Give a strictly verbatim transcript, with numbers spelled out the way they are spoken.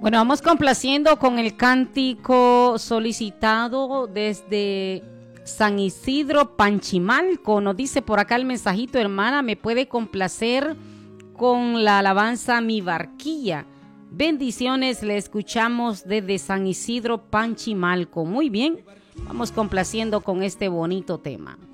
Bueno, vamos complaciendo con el cántico solicitado desde San Isidro, Panchimalco. Nos dice por acá el mensajito, hermana, me puede complacer con la alabanza Mi Barquilla. Bendiciones, le escuchamos desde San Isidro, Panchimalco. Muy bien, vamos complaciendo con este bonito tema.